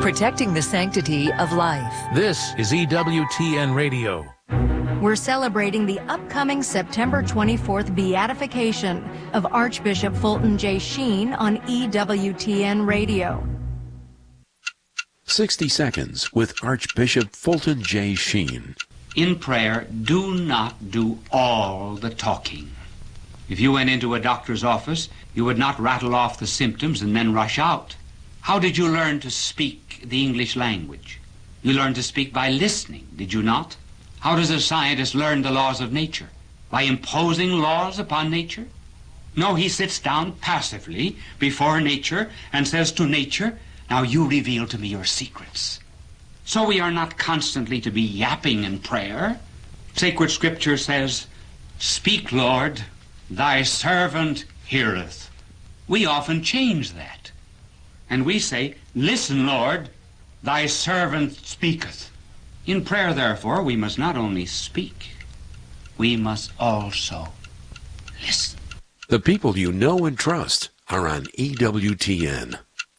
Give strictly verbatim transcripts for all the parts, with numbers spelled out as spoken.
protecting the sanctity of life. This is E W T N Radio. We're celebrating the upcoming September twenty-fourth beatification of Archbishop Fulton J. Sheen on E W T N Radio. sixty seconds with Archbishop Fulton J. Sheen. In prayer, do not do all the talking. If you went into a doctor's office, you would not rattle off the symptoms and then rush out. How did you learn to speak the English language? You learned to speak by listening, did you not? How does a scientist learn the laws of nature? By imposing laws upon nature? No, he sits down passively before nature and says to nature, now you reveal to me your secrets. So we are not constantly to be yapping in prayer. Sacred Scripture says, speak, Lord, thy servant heareth. We often change that. And we say, listen, Lord, thy servant speaketh. In prayer, therefore, we must not only speak, we must also listen. The people you know and trust are on E W T N.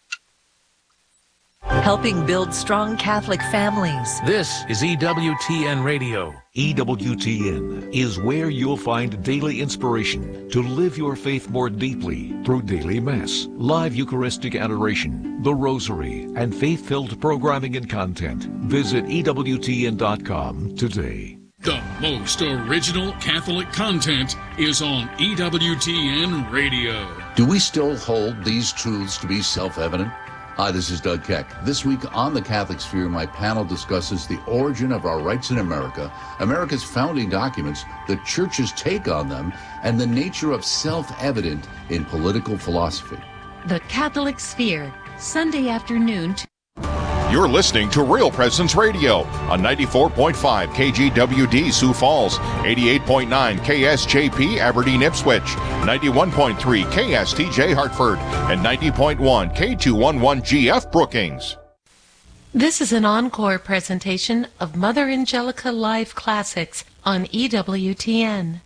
Helping build strong Catholic families. This is E W T N Radio. E W T N is where you'll find daily inspiration to live your faith more deeply through daily Mass, live Eucharistic adoration, the Rosary, and faith-filled programming and content. Visit E W T N dot com today. The most original Catholic content is on E W T N Radio. Do we still hold these truths to be self-evident? Hi, this is Doug Keck. This week on The Catholic Sphere, my panel discusses the origin of our rights in America, America's founding documents, the Church's take on them, and the nature of self-evident in political philosophy. The Catholic Sphere, Sunday afternoon. You're listening to Real Presence Radio on ninety-four point five K G W D Sioux Falls, eighty-eight point nine K S J P Aberdeen Ipswich, ninety-one point three K S T J Hartford, and ninety point one K two eleven G F Brookings. This is an encore presentation of Mother Angelica Live Classics on E W T N.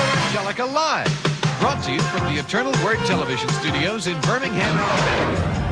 Live, brought to you from the Eternal Word Television Studios in Birmingham, Alabama.